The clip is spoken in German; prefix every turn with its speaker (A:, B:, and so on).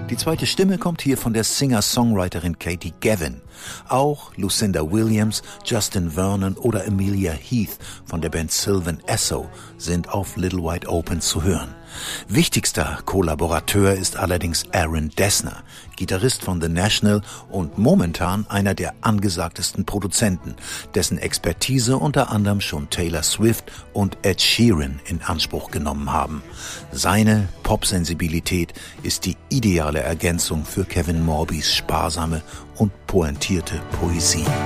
A: Die zweite Stimme kommt hier von der Singer-Songwriterin Katie Gavin. Auch Lucinda Williams, Justin Vernon oder Amelia Heath von der Band Sylvan Esso sind auf Little Wide Open zu hören. Wichtigster Kollaborateur ist allerdings Aaron Dessner, Gitarrist von The National und momentan einer der angesagtesten Produzenten, dessen Expertise unter anderem schon Taylor Swift und Ed Sheeran in Anspruch genommen haben. Seine Popsensibilität ist die ideale Ergänzung für Kevin Morbys sparsame und pointierte Poesie.